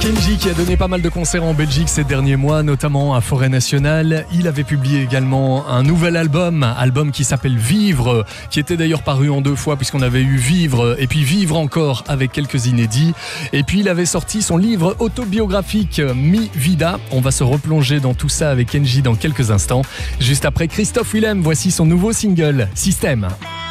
Kenji qui a donné pas mal de concerts en Belgique ces derniers mois, notamment à Forêt Nationale. Il avait publié également un nouvel album qui s'appelle Vivre, qui était d'ailleurs paru en 2 fois puisqu'on avait eu Vivre et puis Vivre encore avec quelques inédits. Et puis il avait sorti son livre autobiographique Mi Vida. On va se replonger dans tout ça avec Kenji dans quelques instants. Juste après Christophe Willem, voici son nouveau single Système.